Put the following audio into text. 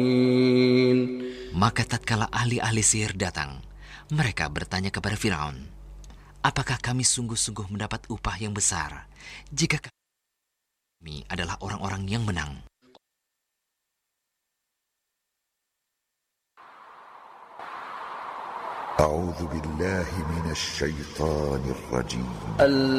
Maka tatkala ahli-ahli sihir datang, mereka bertanya kepada Firaun, apakah kami sungguh-sungguh mendapat upah yang besar jika kami adalah orang-orang yang menang? أعوذ بالله من الشيطان الرجيم